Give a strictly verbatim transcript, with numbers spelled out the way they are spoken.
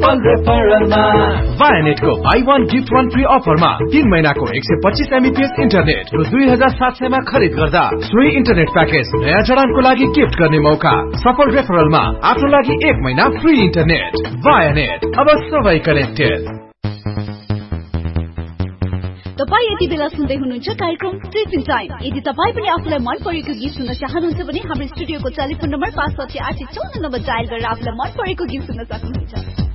सफल रेफरलमा वायानेटको by one gift one free अफरमा तीन महिनाको एक सय पच्चीस एमबीपीएस इन्टरनेट रु दुई हजार सात सयमा खरिद गर्दा सोही इन्टरनेट प्याकेज नयाँ जडानको लागि गिफ्ट गर्ने मौका। सफल रेफरलमा आफ्नो लागि एक महिना फ्री इन्टरनेट। वायानेट, अब सबै कनेक्टेड। तपाई यति बेला सुन्दै हुनुहुन्छ कार्यक्रम टिफिन टाइम। यदि तपाई पनि आफूलाई मन परेको गीत सुन्न चाहनुहुन्छ भने हाम्रो स्टुडियोको टेलिफोन नम्बर पाँच साठी आठ चौन्न नम्बर डायल गरेर आफूलाई मन परेको गीत सुन्न सक्नुहुन्छ।